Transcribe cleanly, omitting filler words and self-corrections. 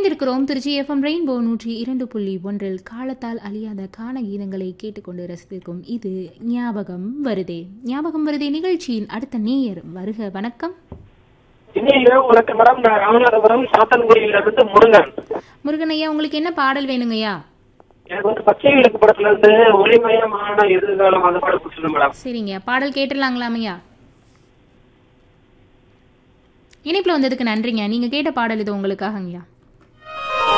இணைந்திருக்கிறோம் Trichy FM rainbow 102.1 காலத்தால் அழியாத கான கீதங்களை கேட்டுக்கொண்டு ரசித்திருக்கும் இது ஞாபகம் வருதே. ஞாபகம் வருதே நிகழ்ச்சியின் அடுத்த நேயர் வருக. வணக்கம். உனக்கு மேடம், நான் ராமநாதபுரம் சாத்தன்குடியிலிருந்து முருகன். முருகன் ஐயா, உங்களுக்கு என்ன பாடல் வேணுங்கய்யா? எனக்கு வந்து பச்சை விளக்கு படத்துல இருந்து ஒளிமயமான எதிர்காலம் அந்த பாடல் கொடுத்துருங்க மேடம். சரிங்க, பாடல் கேட்டுடலாங்களாமையா? இணைப்புல வந்ததுக்கு நன்றிங்க. நீங்க கேட்ட பாடல் இது உங்களுக்காகங்கய்யா.